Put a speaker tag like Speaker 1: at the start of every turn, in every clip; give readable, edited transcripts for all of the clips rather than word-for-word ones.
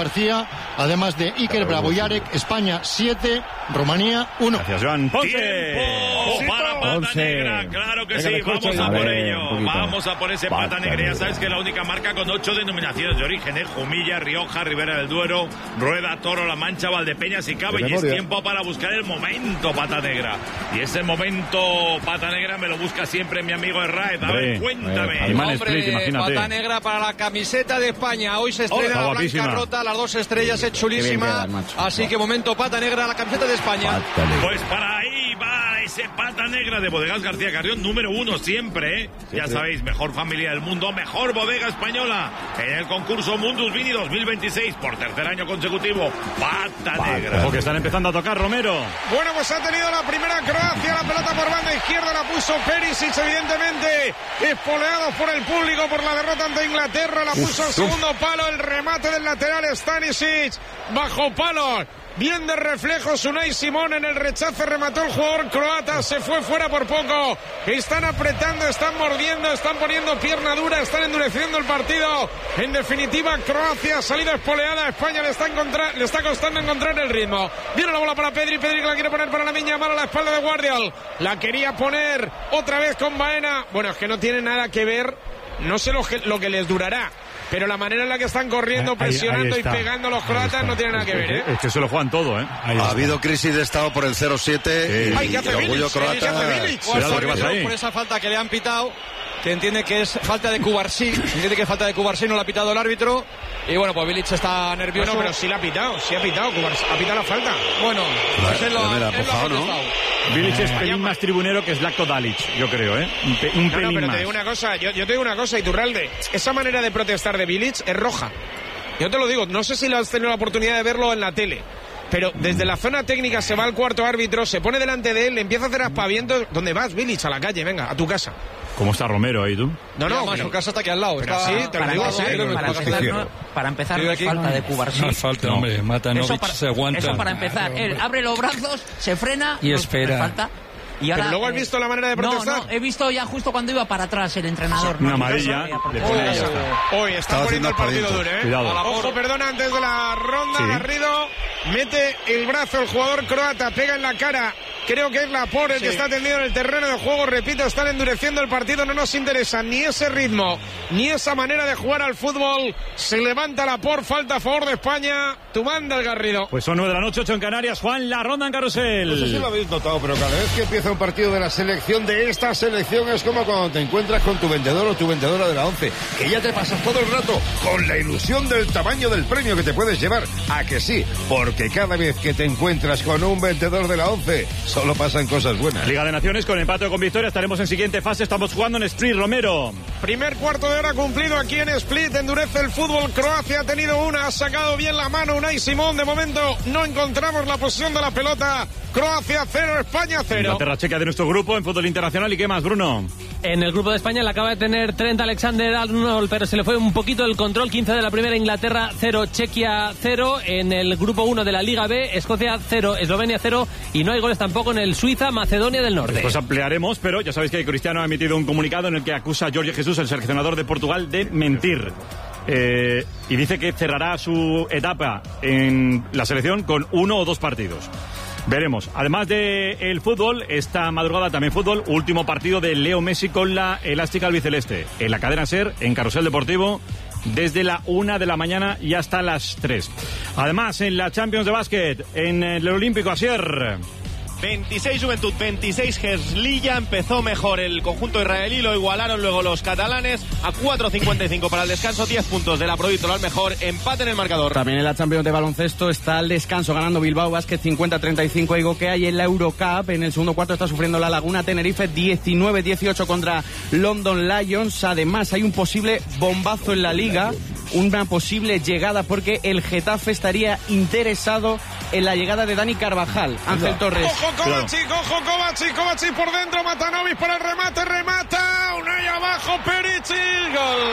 Speaker 1: García, además de Iker Bravo-Yarek. España 7, Rumanía 1.
Speaker 2: Gracias, Joan.
Speaker 3: ¡Tiempo para Pata Negra! Claro que sí, vamos a por ello. Vamos a por ese Pata Negra. Ya sabes que la única marca con 8 denominaciones de origen, Jumilla, Rioja, Ribera del Duero, Rueda, Toro, La Mancha, Valdepeñas y Cava. Y es tiempo para buscar el momento Pata Negra. Y ese momento Pata Negra me lo busca siempre mi amigo Herráez. A ver, cuéntame.
Speaker 4: Hombre, Pata Negra para la camiseta de España. Hoy se estrena la blanca rota, las 2 estrellas, es chulísima. Así que momento Pata Negra, la camiseta de España.
Speaker 3: Pues para ahí va ese Pata Negra de Bodegas García Carrión, número 1 siempre, ¿eh? Ya sabéis, mejor familia del mundo, mejor bodega española en el concurso Mundus Vini 2026 por tercer año consecutivo. Pata Negra.
Speaker 2: Ojo que están empezando a tocar, Romero.
Speaker 5: Bueno, pues ha tenido la primera Croacia, la pelota por banda izquierda la puso Perisic, evidentemente espoleados por el público por la derrota ante Inglaterra, la puso al segundo palo, el remate del lateral Stanisic, bajo palo. Bien de reflejos Unai Simón en el rechace, remató el jugador croata, se fue fuera por poco. Están apretando, están mordiendo, están poniendo pierna dura, están endureciendo el partido. En definitiva, Croacia ha salido espoleada, España le está costando encontrar el ritmo. Viene la bola para Pedri que la quiere poner para la niña mala a la espalda de Guardiol. La quería poner otra vez con Baena. Bueno, es que no tiene nada que ver, no sé lo que les durará. Pero la manera en la que están corriendo, presionando y pegando los croatas no tiene nada que ver, ¿eh?
Speaker 2: Es que se lo juegan todo, ¿eh?
Speaker 6: Ha habido crisis de estado por el 0-7 y el orgullo croata.
Speaker 4: Por esa falta que le han pitado, que entiende que es falta de Cubarsí, no la ha pitado el árbitro. Y bueno, pues Bilic está nervioso.
Speaker 5: Bueno, pero sí la ha pitado, ha pitado la falta.
Speaker 4: Bueno, pues él lo ha
Speaker 6: ¿no?
Speaker 2: Bilic es pelín más tribunero que Zlatko Dalic, yo creo, ¿eh? Un pelín
Speaker 5: pero
Speaker 2: más.
Speaker 5: te digo una cosa, yo te digo una cosa, Iturralde, esa manera de protestar de Bilic es roja. Yo te lo digo, no sé si lo has tenido la oportunidad de verlo en la tele, pero desde la zona técnica se va al cuarto árbitro, se pone delante de él, le empieza a hacer aspavientos. ¿Dónde vas, Bilic? A la calle, venga, a tu casa.
Speaker 2: ¿Cómo está Romero ahí, tú?
Speaker 4: No, su casa está aquí al lado.
Speaker 5: Pero sí, te lo digo,
Speaker 7: para empezar, no es falta de Cubarsí.
Speaker 8: No es falta, hombre, Matanovic se aguanta.
Speaker 7: Eso para empezar, él abre los brazos, se frena
Speaker 8: y espera.
Speaker 7: Falta. Y ahora,
Speaker 5: pero luego has visto la manera de protestar.
Speaker 7: No, he visto ya justo cuando iba para atrás el entrenador.
Speaker 2: Una amarilla.
Speaker 5: Hoy está poniendo el partido duro, ¿eh?
Speaker 2: Cuidado.
Speaker 5: Ojo, perdona, antes de la ronda, Garrido mete el brazo el jugador croata, pega en la cara. Creo que es Laporte el que está tendido en el terreno de juego. Repito, están endureciendo el partido. No nos interesa ni ese ritmo, ni esa manera de jugar al fútbol. Se levanta Laporte, falta a favor de España. Tú manda el Garrido.
Speaker 2: Pues son 9 de la noche, 8 en Canarias. Juan, la ronda en carrusel.
Speaker 9: No sé si lo habéis notado, pero cada vez que empieza un partido de la selección, de esta selección, es como cuando te encuentras con tu vendedor o tu vendedora de la 11, que ya te pasas todo el rato con la ilusión del tamaño del premio que te puedes llevar. ¿A que sí? Porque cada vez que te encuentras con un vendedor de la 11, solo pasan cosas buenas.
Speaker 2: Liga de Naciones con empate o con victoria. Estaremos en siguiente fase. Estamos jugando en Split, Romero.
Speaker 5: Primer cuarto de hora cumplido aquí en Split. Endurece el fútbol. Croacia ha tenido una. Ha sacado bien la mano Unai Simón. De momento no encontramos la posición de la pelota. Croacia 0, España 0.
Speaker 2: Inglaterra checa de nuestro grupo en fútbol internacional. ¿Y qué más, Bruno?
Speaker 10: En el grupo de España le acaba de tener 30 Alexander-Arnold, pero se le fue un poquito el control. 15 de la primera, Inglaterra 0, Chequia 0. En el grupo 1 de la Liga B, Escocia 0, Eslovenia 0. Y no hay goles tampoco en el Suiza-Macedonia del Norte.
Speaker 2: Pues ampliaremos, pero ya sabéis que Cristiano ha emitido un comunicado en el que acusa a Jorge Jesús, el seleccionador de Portugal, de mentir. Y dice que cerrará su etapa en la selección con 1 o 2 partidos. Veremos. Además del fútbol, esta madrugada también fútbol, último partido de Leo Messi con la elástica albiceleste. En la cadena SER, en Carrusel Deportivo, desde la 1 de la mañana y hasta las 3. Además, en la Champions de Básquet, en el Olímpico, Asier.
Speaker 11: 26 Juventud, 26 Herzliya. Empezó mejor el conjunto israelí, lo igualaron luego los catalanes. A 4.55 para el descanso, 10 puntos de la Provítola al mejor, empate en el marcador.
Speaker 12: También en la Champions de baloncesto está el descanso, ganando Bilbao Basket 50-35 a Igokea, y en la Eurocup en el segundo cuarto está sufriendo la Laguna Tenerife 19-18 contra London Lions. Además hay un posible bombazo en la Liga, una posible llegada, porque el Getafe estaría interesado en la llegada de Dani Carvajal. Ángel Torres.
Speaker 5: Kovacic por dentro, Matanovic por el remate, remata, Unai abajo, Perisic, gol.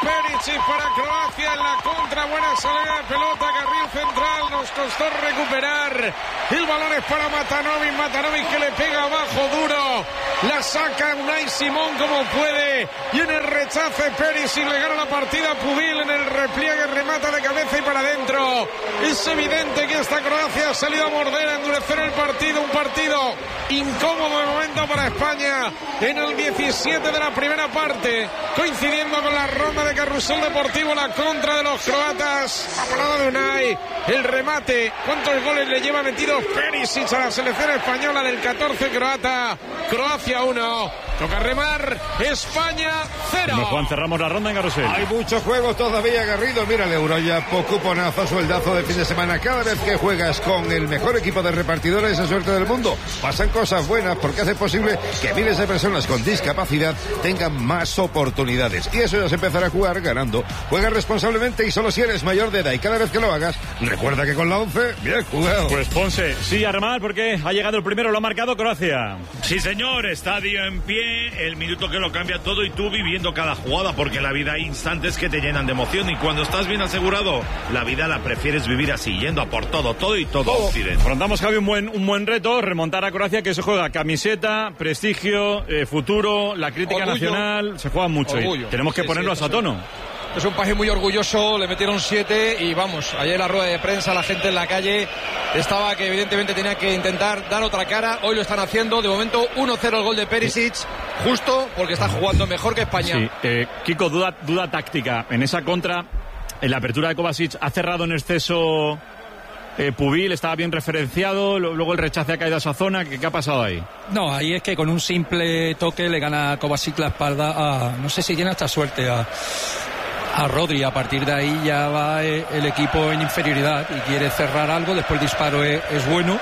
Speaker 5: Perisic para Croacia en la contra. Buena salida de pelota, carril central. Nos costó recuperar. El balón es para Matanovic. Matanovic que le pega abajo duro. La saca Unai Simón como puede. Y en el rechace Perisic le gana la partida a Pubil. En el repliegue remata de cabeza y para adentro. Es evidente que esta Croacia ha salido a morder, a endurecer el partido. Un partido incómodo de momento para España. En el 17 de la primera parte. Coincidiendo con la ronda de Carrusel Deportivo, la contra de los croatas. La parada de Unai. El remate. ¿Cuántos goles le lleva metidos Perisic a la selección española del 14 croata? Croacia 1. Toca remar. España 0.
Speaker 2: Bueno, Juan, cerramos la ronda en Carrusel.
Speaker 9: Hay muchos juegos todavía, Garrido. Mira el Euro ya, cuponazo, sueldazo de fin de semana. Cada vez que juegas con el mejor equipo de repartidores de suerte del mundo, pasan cosas buenas porque hace posible que miles de personas con discapacidad tengan más oportunidades. Y eso ya se empezará a jugar ganando. Juega responsablemente y solo si eres mayor de edad. Y cada vez que lo hagas, recuerda que con la 11, bien jugado.
Speaker 2: Pues Ponce, sí, a remar porque ha llegado el primero, lo ha marcado Croacia.
Speaker 3: Sí, señor, estadio en pie, el minuto que lo cambia todo y tú viviendo cada jugada, porque en la vida hay instantes que te llenan de emoción y cuando estás bien asegurado, la vida la prefieres vivir así, yendo a por todo y todo. Occidente.
Speaker 2: Afrontamos, Javi, un buen reto, remontar a Croacia, que se juega camiseta, prestigio, futuro, la crítica nacional, se juega mucho y tenemos que ponerlos a tono.
Speaker 4: Es un país muy orgulloso, le metieron 7 y vamos, ayer en la rueda de prensa la gente en la calle estaba que evidentemente tenía que intentar dar otra cara, hoy lo están haciendo, de momento 1-0 el gol de Perisic, justo porque está jugando mejor que España.
Speaker 2: Sí, Kiko, duda táctica, en esa contra, en la apertura de Kovacic, ha cerrado en exceso Pubil, estaba bien referenciado, luego el rechace ha caído a esa zona, ¿qué ha pasado ahí?
Speaker 8: No, ahí es que con un simple toque le gana Kovacic la espalda a, no sé si tiene hasta suerte, a Rodri. A partir de ahí ya va el equipo en inferioridad y quiere cerrar algo, después el disparo es bueno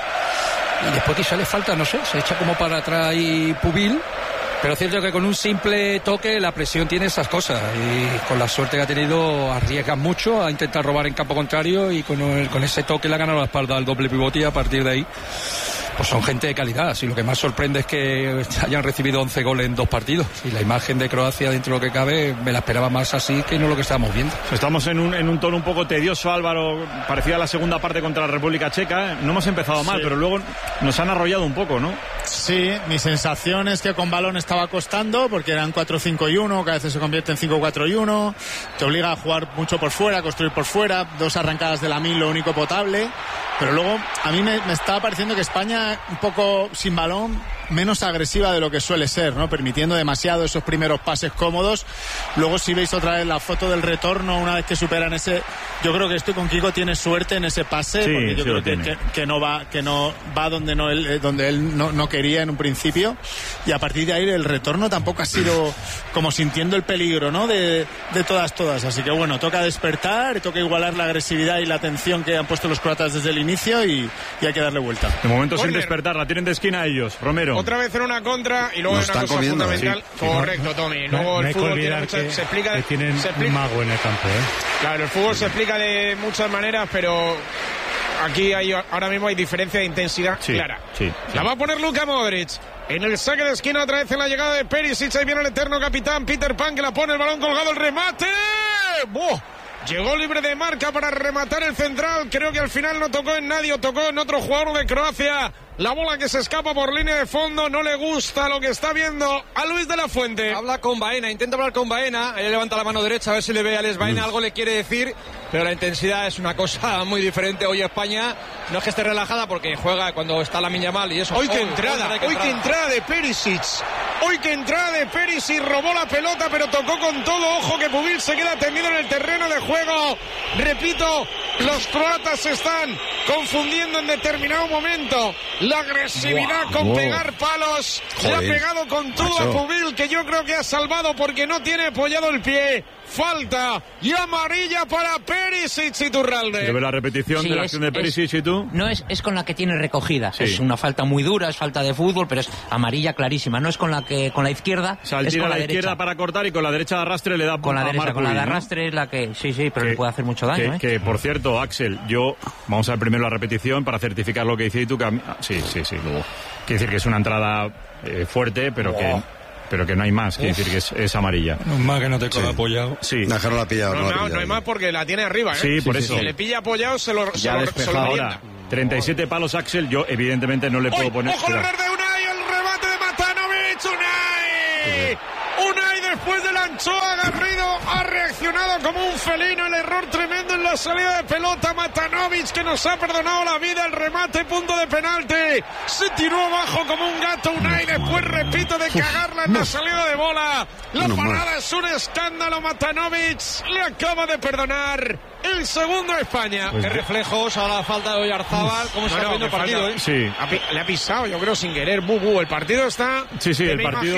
Speaker 8: y después quizá le falta, no sé, se echa como para atrás y Pubil, pero es cierto que con un simple toque la presión tiene esas cosas y con la suerte que ha tenido arriesga mucho a intentar robar en campo contrario y con ese toque le ha ganado la espalda al doble pivote y a partir de ahí pues son gente de calidad. Y lo que más sorprende es que hayan recibido 11 goles en 2 partidos. Y la imagen de Croacia, dentro de lo que cabe, me la esperaba más así que no lo que estábamos viendo.
Speaker 2: Estamos en un tono un poco tedioso, Álvaro. Parecía la segunda parte contra la República Checa. No hemos empezado mal, pero luego nos han arrollado un poco, ¿no?
Speaker 13: Sí, mi sensación es que con balón estaba costando, porque eran 4-5-1, que a veces se convierte en 5-4-1. Te obliga a jugar mucho por fuera, a construir por fuera. 2 arrancadas de Lamine, lo único potable. Pero luego a mí me estaba pareciendo que España, un poco sin balón, menos agresiva de lo que suele ser, ¿no? Permitiendo demasiado esos primeros pases cómodos. Luego, si veis otra vez la foto del retorno, una vez que superan ese, yo creo que estoy con Kiko, tiene suerte en ese pase,
Speaker 2: sí,
Speaker 13: porque yo
Speaker 2: sí
Speaker 13: creo que no va donde él no quería en un principio, y a partir de ahí el retorno tampoco ha sido como sintiendo el peligro, ¿no? De todas. Así que bueno, toca despertar, toca igualar la agresividad y la atención que han puesto los croatas desde el inicio y hay que darle vuelta.
Speaker 2: De momento sin despertar, la tienen de esquina ellos. Romero.
Speaker 5: Otra vez en una contra y luego hay una cosa fundamental. Sí. Correcto, Tommy. Luego el fútbol se explica
Speaker 8: que tienen un mago en el campo,
Speaker 5: Claro, el fútbol se explica de muchas maneras, pero aquí ahora mismo hay diferencia de intensidad clara. Sí. La va a poner Luka Modric. En el saque de esquina otra vez en la llegada de Perisic. Ahí viene el eterno capitán Peter Pan, que la pone, el balón colgado, el remate. ¡Buah! Llegó libre de marca para rematar el central. Creo que al final no tocó en nadie, tocó en otro jugador de Croacia. La bola que se escapa por línea de fondo. No le gusta lo que está viendo a Luis de la Fuente.
Speaker 4: Habla con Baena, intenta hablar con Baena. Él levanta la mano derecha a ver si le ve a Alex Baena. Algo le quiere decir, pero la intensidad es una cosa muy diferente. Hoy España no es que esté relajada porque juega cuando está Lamine Yamal y eso.
Speaker 5: Hoy qué entrada de Perisic. Hoy que entrada de Perisic, robó la pelota pero tocó con todo. Ojo que Pubil se queda tendido en el terreno de juego. Repito, los croatas se están confundiendo en determinado momento. La agresividad con pegar palos. Le ha pegado con todo a Pubil, que yo creo que ha salvado porque no tiene apoyado el pie. Falta y amarilla para Perisic, Iturralde.
Speaker 2: ¿Te ve la repetición de la acción de Perisic y tú?
Speaker 7: No es con la que tiene recogida. Sí. Es una falta muy dura, es falta de fútbol, pero es amarilla clarísima. No es con la izquierda.
Speaker 2: O sea, tira con la izquierda para cortar y con la derecha de arrastre le da
Speaker 7: con la derecha, con la de arrastre, ¿no? Es la que sí, pero le puede hacer mucho daño.
Speaker 2: Que por cierto, Axel, vamos a ver primero la repetición para certificar lo que dice tú. Sí, luego. Quiere decir que es una entrada fuerte, pero que pero que no hay más, quiere decir que es amarilla.
Speaker 8: No más que no te coja apoyado.
Speaker 2: Sí.
Speaker 6: No, no la ha pillado.
Speaker 5: No hay más porque la tiene arriba, ¿eh?
Speaker 2: Sí, por eso.
Speaker 5: Si le pilla apoyado, se lo
Speaker 2: ahora. 37 palos, Axel. Yo, evidentemente, no le puedo poner.
Speaker 5: ¡Ojo el error de Unai! ¡El remate de Matanovic! ¡Unai! Unai, después de la anchoa, Garrido ha reaccionado como un felino. El error tremendo en la salida de pelota. Matanovic, que nos ha perdonado la vida. El remate, punto de penalti. Se tiró abajo como un gato Unai. Después, repito, de cagarla en la salida de bola. La parada es un escándalo. Matanovic le acaba de perdonar el segundo a España.
Speaker 4: Qué reflejos a la falta de Oyarzábal. ¿Cómo se está viendo el partido?
Speaker 2: Sí.
Speaker 5: Le ha pisado, yo creo, sin querer. El partido está...
Speaker 2: Sí, el partido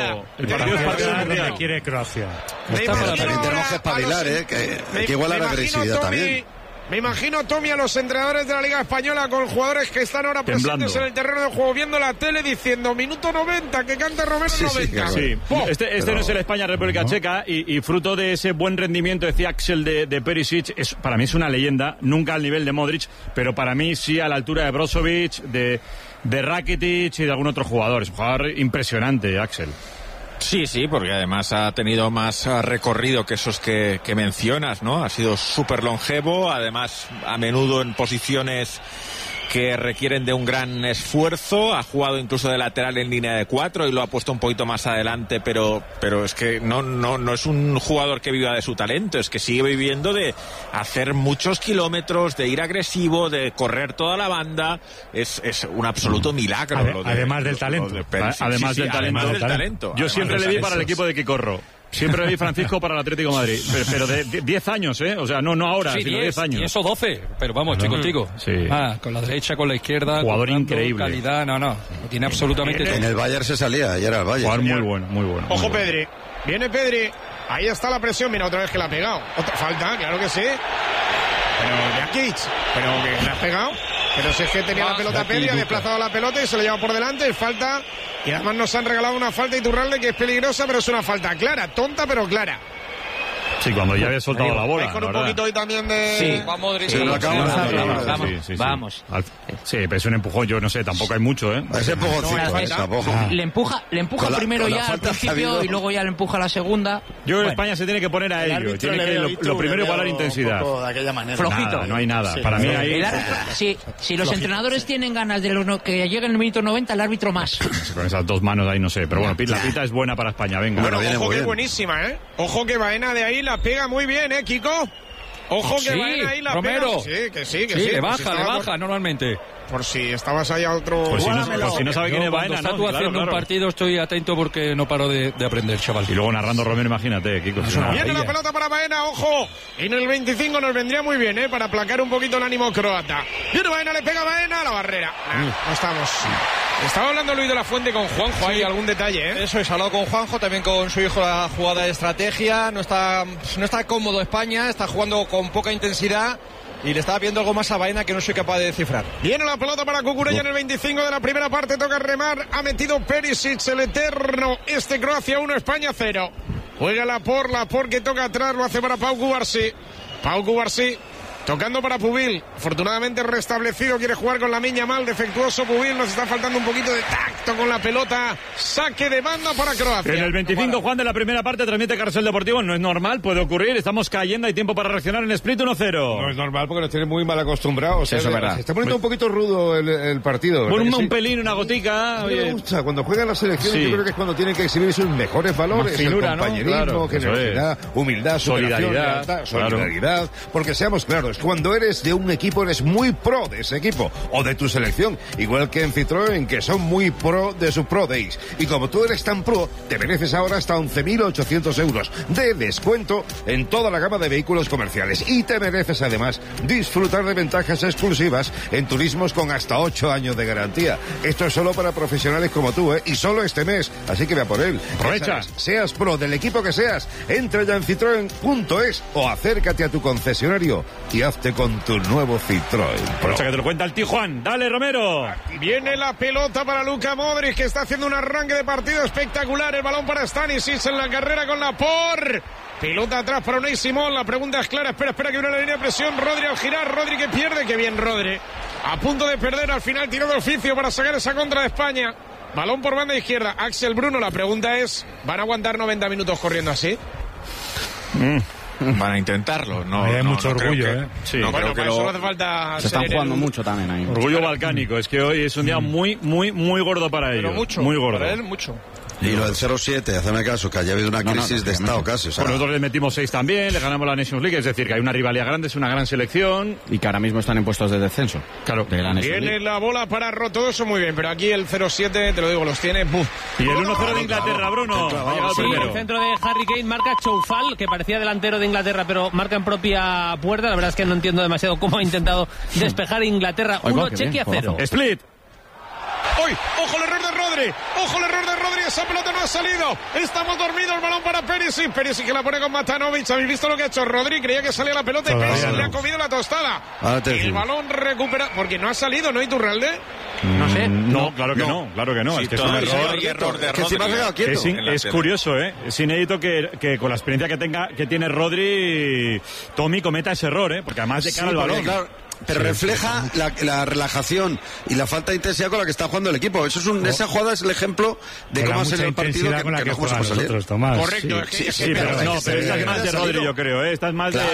Speaker 2: es
Speaker 14: partido quiere Croacia.
Speaker 6: También tenemos que espabilar, que igual la agresividad también.
Speaker 5: Me imagino, Tommy, a los entrenadores de la Liga Española con jugadores que están ahora presentes en el terreno de juego viendo la tele diciendo minuto 90, que canta Romero 90.
Speaker 2: Sí. Este no es el España-República Checa y fruto de ese buen rendimiento, decía Axel, de Perisic, para mí es una leyenda, nunca al nivel de Modric, pero para mí sí a la altura de Brozovic, de Rakitic y de algún otro jugador. Es un jugador impresionante, Axel.
Speaker 15: Sí, porque además ha tenido más recorrido que esos que mencionas, ¿no? Ha sido súper longevo, además a menudo en posiciones que requieren de un gran esfuerzo, ha jugado incluso de lateral en línea de 4 y lo ha puesto un poquito más adelante, pero es que no es un jugador que viva de su talento, es que sigue viviendo de hacer muchos kilómetros, de ir agresivo, de correr toda la banda, es un absoluto milagro.
Speaker 14: Además del talento.
Speaker 2: Además del talento. Yo siempre le vi para el equipo de Quicorro. Siempre le vi Francisco para el Atlético de Madrid, pero de 10 años, o sea, no ahora, sino 10 años.
Speaker 8: Y eso 12, pero vamos, estoy contigo.
Speaker 2: Sí.
Speaker 8: Con la derecha, con la izquierda.
Speaker 2: Jugador increíble.
Speaker 8: Calidad, no tiene absolutamente todo.
Speaker 6: En el Bayern se salía, ayer era el Bayern.
Speaker 2: Jugador muy bueno.
Speaker 5: Ojo, Pedri. Viene Pedri. Ahí está la presión, mira otra vez que la ha pegado. Otra falta, claro que sí. Pero Jakic, pero que le has pegado. Pero si es que tenía la pelota Pedri, ha desplazado la pelota y se la lleva por delante, es falta. Y además nos han regalado una falta Iturralde que es peligrosa, pero es una falta clara, tonta pero clara.
Speaker 2: Sí, cuando ya había soltado la bola.
Speaker 5: Con un poquito hoy también de...
Speaker 7: Vamos.
Speaker 2: Sí, pero es un empujón, yo no sé, tampoco hay mucho,
Speaker 6: Ese empujoncito, tampoco.
Speaker 7: Le empuja primero ya al principio y luego ya le empuja a la segunda.
Speaker 2: Yo en España se tiene que poner a ello. Tiene que lo primero igualar intensidad.
Speaker 13: De aquella manera.
Speaker 7: Flojito.
Speaker 2: No hay nada. Para mí ahí...
Speaker 7: Si los entrenadores tienen ganas de que llegue en el minuto 90, el árbitro más.
Speaker 2: Con esas dos manos ahí no sé. Pero bueno, la pita es buena para España, venga.
Speaker 5: Bueno, ojo que es buenísima, Ojo que Baena de ahí la pega muy bien, Kiko. Ojo que Baena ahí la
Speaker 8: Romero.
Speaker 5: pega. Sí, que
Speaker 8: le baja normalmente.
Speaker 5: Por si estabas ahí a otro...
Speaker 2: Pues si no sabe quién es Baena,
Speaker 8: ¿no? Tú haciendo un partido estoy atento porque no paro de aprender, chaval.
Speaker 2: Y luego narrando Romero, imagínate, Kiko.
Speaker 5: Viene la pelota para Baena, ojo. En el 25 nos vendría muy bien, para aplacar un poquito el ánimo croata. Viene Baena, le pega Baena a la barrera. No estamos... Estaba hablando Luis de la Fuente con Juanjo, ¿hay algún detalle?
Speaker 4: Eso es, hablado con Juanjo, también con su hijo la jugada de estrategia. No está cómodo España, está jugando con poca intensidad. Y le estaba pidiendo algo más a Baena que no soy capaz de descifrar.
Speaker 5: Viene la pelota para Cucurella en el 25 de la primera parte. Toca remar. Ha metido Perisic, el eterno. Croacia 1, España 0. Juega la por que toca atrás. Lo hace para Pau Cubarsí. Tocando para Pubil, afortunadamente restablecido, quiere jugar con la miña mal, defectuoso Pubil, nos está faltando un poquito de tacto con la pelota, saque de banda para Croacia.
Speaker 2: En el 25, Juan, de la primera parte, transmite Carrusel Deportivo, no es normal, puede ocurrir, estamos cayendo, hay tiempo para reaccionar en Split 1-0.
Speaker 9: No es normal porque nos tiene muy mal acostumbrados.
Speaker 2: Eso es verdad.
Speaker 9: Se está poniendo un poquito rudo el partido.
Speaker 2: Un pelín, una gotica.
Speaker 9: Me gusta, cuando juegan las selecciones yo creo que es cuando tienen que exhibir sus mejores valores,
Speaker 2: finura,
Speaker 9: el compañerismo, generosidad, humildad, solidaridad, porque seamos claros, cuando eres de un equipo eres muy pro de ese equipo o de tu selección, igual que en Citroën, que son muy pro de sus Pro Days, y como tú eres tan pro, te mereces ahora hasta 11.800 euros de descuento en toda la gama de vehículos comerciales, y te mereces además disfrutar de ventajas exclusivas en turismos con hasta 8 años de garantía. Esto es solo para profesionales como tú, y solo este mes, así que ve a por él.
Speaker 2: Aprovecha.
Speaker 9: Seas pro del equipo que seas, entra ya en citroen.es o acércate a tu concesionario y hazte con tu nuevo Citroën Pro.
Speaker 2: Que te lo cuenta el tío Juan. Dale, Romero.
Speaker 5: Viene la pelota para Luka Modric, que está haciendo un arranque de partido espectacular. El balón para Stanisic en la carrera con la por. Pelota atrás para Unai Simón. La pregunta es clara. Espera que viene la línea de presión. Rodri al girar. Rodri que pierde. Qué bien Rodri. A punto de perder. Al final tiró de oficio para sacar esa contra de España. Balón por banda izquierda. Axel Bruno, la pregunta es, ¿van a aguantar 90 minutos corriendo así?
Speaker 15: Van a intentarlo. No,
Speaker 14: hay mucho
Speaker 15: no
Speaker 14: orgullo,
Speaker 15: creo
Speaker 14: Sí.
Speaker 5: No, bueno, para eso no hace falta...
Speaker 12: Se están jugando mucho también ahí.
Speaker 2: Orgullo balcánico. Es que hoy es un día muy, muy, muy gordo para ellos.
Speaker 5: Pero mucho.
Speaker 2: Muy gordo.
Speaker 5: Para él, mucho.
Speaker 6: Y lo del 0-7, hazme caso, que haya habido una crisis de estado casi. O sea,
Speaker 2: Bueno, nosotros le metimos 6 también, le ganamos la Nations League, es decir, que hay una rivalidad grande, es una gran selección.
Speaker 12: Y que ahora mismo están en puestos de descenso.
Speaker 2: Claro.
Speaker 12: De la Nations
Speaker 5: Tiene
Speaker 12: League.
Speaker 5: la bola para todo eso muy bien, pero aquí el 0-7, te lo digo, los tiene. ¡Buf!
Speaker 2: Y el 1-0 de Inglaterra, Bruno. Ha llegado
Speaker 10: Sí,
Speaker 2: primero.
Speaker 10: el centro de Harry Kane marca Choufal, que parecía delantero de Inglaterra, pero marca en propia puerta. La verdad es que no entiendo demasiado cómo ha intentado despejar Inglaterra. 1, Chequia 0.
Speaker 2: Split.
Speaker 5: ¡Uy! ¡Ojo el error de Rodri! ¡Ojo el error de Rodri! Esa pelota no ha salido. Estamos dormidos. El balón para Perisic. Perisic que la pone con Matanovic. ¿Habéis visto lo que ha hecho Rodri? Creía que salía la pelota y Perisic le ha comido la tostada. El balón recupera... Porque no ha salido, ¿no, Iturralde?
Speaker 10: No sé.
Speaker 2: No, claro que no. Claro que no.
Speaker 15: Sí,
Speaker 2: Es que es
Speaker 15: todo
Speaker 2: un
Speaker 15: el
Speaker 2: error.
Speaker 15: error de
Speaker 6: es que si me ha quedado quieto.
Speaker 2: Es curioso, ¿eh? Es inédito que con la experiencia que tiene Rodri, Tommy cometa ese error, ¿eh? Porque además de cara al balón.
Speaker 6: Claro, pero refleja la relajación y la falta de intensidad con la que está jugando el equipo. Esa jugada es el ejemplo de
Speaker 14: Con
Speaker 6: cómo
Speaker 14: la
Speaker 6: ha sido
Speaker 14: mucha
Speaker 6: el partido
Speaker 14: intensidad con la que
Speaker 6: no
Speaker 14: juegan
Speaker 6: vamos a salir.
Speaker 14: nosotros, Tomás.
Speaker 5: Correcto.
Speaker 2: Sí, pero esta es más de Rodri, yo creo, ¿eh? Esta es más de...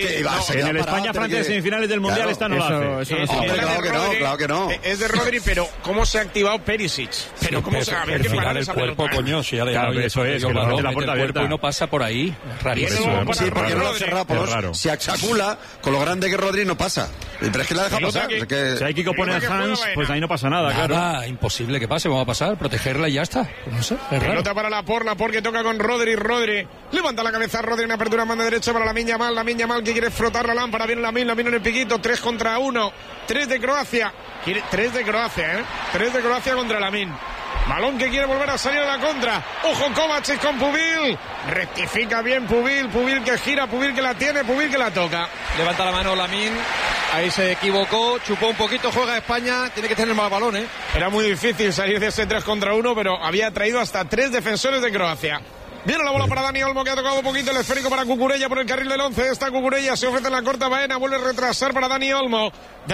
Speaker 2: En el España-Francia de semifinales del Mundial esta no la hace.
Speaker 6: Claro que no.
Speaker 5: Es de Rodri, pero ¿cómo se ha activado Perisic? Pero ¿cómo se ha que parar esa pelota?
Speaker 8: Coño, si ya le
Speaker 2: Claro, eso es, que lo hace la puerta abierta.
Speaker 8: Y no pasa por ahí. Es rarísimo.
Speaker 6: Sí, porque no lo ha cerrado. Si Axacula, con lo grande que Rodri, no pasa. Pero es que la deja pasar.
Speaker 2: Si hay que poner Hans, pues ahí no pasa nada, claro.
Speaker 8: Nada, imposible que pase, vamos a pasar, protegerla y ya está. No sé, es raro.
Speaker 5: Pelota para Laporte que toca con Rodri. Levanta la cabeza Rodri en apertura mano derecha para Lamine Yamal que quiere frotar la lámpara. Viene Lamine en el piquito. 3 contra 1. 3 de Croacia. 3 de Croacia, 3 de Croacia contra Lamine. Balón que quiere volver a salir a la contra. Ojo Kovacic con Pubil. Rectifica bien Pubil que gira, Pubil que la tiene, Pubil que la toca.
Speaker 4: Levanta la mano Lamine. Ahí se equivocó, chupó un poquito, juega España, tiene que tener más balón,
Speaker 5: Era muy difícil salir de ese 3 contra 1, pero había traído hasta 3 defensores de Croacia. Viene la bola para Dani Olmo, que ha tocado un poquito el esférico para Cucurella por el carril del 11. Esta Cucurella se ofrece en la corta Baena, vuelve a retrasar para Dani Olmo,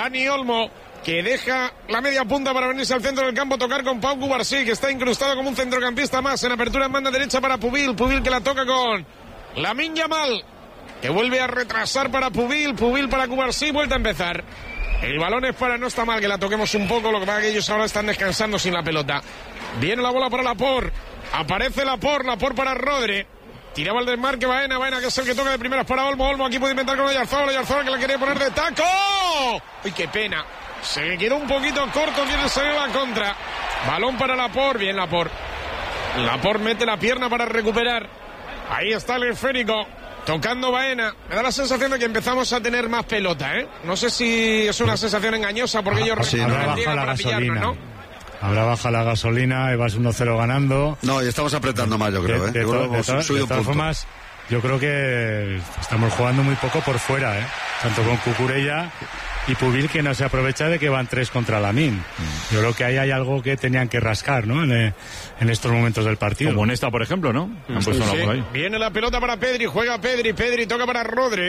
Speaker 5: que deja la media punta para venirse al centro del campo, tocar con Pau Cubarsí, que está incrustado como un centrocampista más en apertura en banda derecha para Pubil que la toca con Lamine Yamal, que vuelve a retrasar para Pubil para Cubarsí, vuelta a empezar. El balón es para, no está mal que la toquemos un poco, lo que pasa es que ellos ahora están descansando sin la pelota. Viene la bola para Laporte, aparece Laporte para Rodri. Tiraba el desmarque Baena, que es el que toca de primeras para Olmo, aquí puede inventar con Oyarzabal que la quería poner de taco. ¡Uy, qué pena! Se le quedó un poquito corto, quiere salir a la contra. Balón para Laporte, bien Laporte mete la pierna para recuperar. Ahí está el esférico, tocando Baena. Me da la sensación de que empezamos a tener más pelota, No sé si es una sensación engañosa porque ellos
Speaker 14: habrá bajado la gasolina. Habrá bajado la gasolina y vas 1-0 ganando.
Speaker 6: No, y estamos apretando más, yo creo,
Speaker 14: De todas formas, yo creo que estamos jugando muy poco por fuera, tanto con Cucurella y Pubil, que no se aprovecha de que van 3 contra Lamine. Yo creo que ahí hay algo que tenían que rascar, ¿no? En estos momentos del partido.
Speaker 2: Como en esta, por ejemplo, ¿no? Han puesto una bola ahí.
Speaker 5: Viene la pelota para Pedri, juega Pedri toca para Rodri.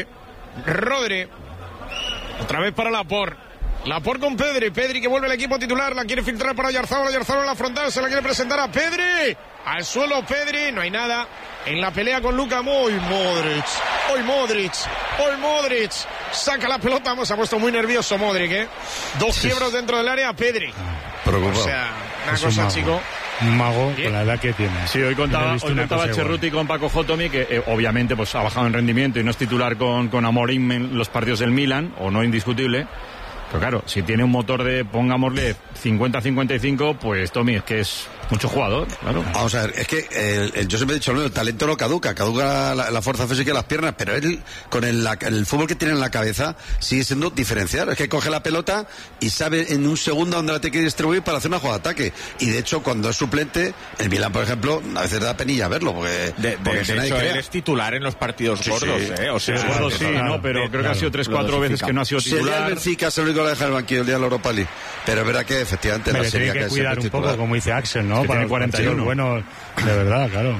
Speaker 5: Otra vez para Laporte con Pedri que vuelve al equipo titular, la quiere filtrar para Oyarzabal en la frontal, se la quiere presentar a Pedri. Al suelo Pedri, no hay nada. En la pelea con Luka Modric. Saca la pelota, se ha puesto muy nervioso Modric, 2 quiebros dentro del área, Pedri.
Speaker 6: Preocupado.
Speaker 5: O sea, una
Speaker 14: Es
Speaker 5: cosa,
Speaker 14: un mago.
Speaker 5: chico.
Speaker 14: Un mago
Speaker 5: Bien.
Speaker 14: con la edad que tiene.
Speaker 2: Sí, hoy contaba Cerruti con Paco Jotomi, que obviamente pues ha bajado en rendimiento y no es titular con Amorim en los partidos del Milan, o no indiscutible. Pero claro, si tiene un motor de, pongámosle, 50-55, pues Tommy, es que es mucho jugador, claro.
Speaker 6: Vamos a ver, es que yo siempre he dicho, el talento no caduca la fuerza física y las piernas, pero él, con el fútbol que tiene en la cabeza, sigue siendo diferencial. Es que coge la pelota y sabe en un segundo dónde la tiene que distribuir para hacer una jugada de ataque. Y de hecho, cuando es suplente, el Milan, por ejemplo, a veces da penilla verlo, porque
Speaker 15: de hecho, él es titular en los partidos gordos, O sea,
Speaker 2: gordos sí, ¿no? Pero creo que ha sido 3-4 veces que no ha sido titular.
Speaker 6: Sería el Benfica, se lo único que deja el banquillo el día de la Europa League. Pero es verdad que efectivamente
Speaker 14: le tiene que cuidar un poco, como dice Axel, ¿no?
Speaker 2: Que
Speaker 14: para
Speaker 2: tiene 41.
Speaker 14: Bueno, de verdad, claro.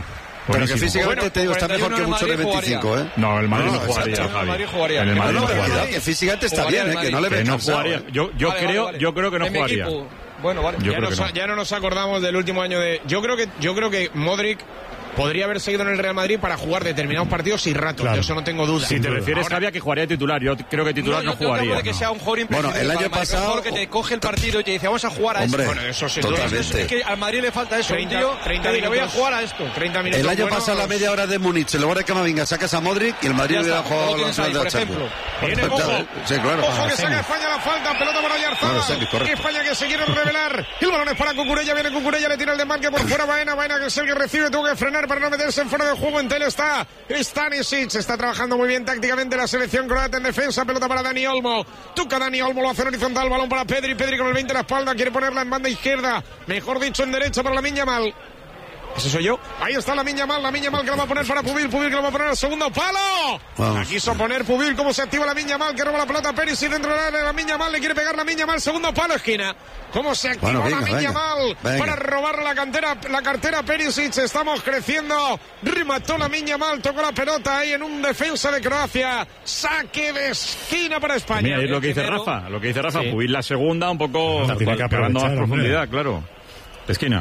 Speaker 6: Pero que físicamente te digo, está mejor que mucho de 25, ¿eh?
Speaker 2: No, el Madrid no jugaría, Javi. En el Madrid no jugaría.
Speaker 6: Que físicamente está bien, que no le ve cansado.
Speaker 2: Yo creo que no jugaría.
Speaker 5: Bueno, vale. Ya no nos acordamos del último año de... Yo creo que Modric podría haber seguido en el Real Madrid para jugar determinados partidos y rato. Claro. De eso no tengo duda.
Speaker 2: Si te refieres, Javier, que jugaría titular. Yo creo que titular no jugaría.
Speaker 5: Que sea un jugador
Speaker 6: bueno, el año pasado
Speaker 5: que te coge el partido y te dice vamos a jugar a esto. Bueno, eso sí.
Speaker 6: Totalmente.
Speaker 5: Es que al Madrid le falta eso. 30 minutos. Voy a jugar a esto. 30 minutos.
Speaker 6: El año pasado la media hora de Múnich, en lugar de Camavinga sacas a Modric y el Madrid hubiera jugado la final de Champions.
Speaker 5: Sí, claro. Ojo que saca España la falta, pelota para Oyarzabal. España que se quiere revelar. El balón es para Cucurella, viene Cucurella, le tira el desmarque por fuera Baena que es el que recibe, tuvo que frenar para no meterse en fuera de juego. En tele está Stanisic, está trabajando muy bien tácticamente la selección croata en defensa, pelota para Dani Olmo, toca Dani Olmo, lo hace en horizontal, balón para Pedri con el 20 en la espalda, quiere ponerla en banda izquierda, mejor dicho en derecha para Lamine Yamal. ¿Ese soy yo? Ahí está Lamine Yamal que lo va a poner para Pubil que lo va a poner al segundo palo. La quiso poner Pubil, cómo se activa Lamine Yamal, que roba la pelota Perisic dentro del área. Lamine Yamal le quiere pegar Lamine Yamal, segundo palo, esquina. Cómo se activa Lamine Yamal para robarle la cartera Perisic. Estamos creciendo. Remató Lamine Yamal, tocó la pelota ahí en un defensa de Croacia. Saque de esquina para España.
Speaker 2: Mira, es lo que dice Rafa. Sí. Pubil la segunda, un poco pegando más profundidad, claro. Esquina.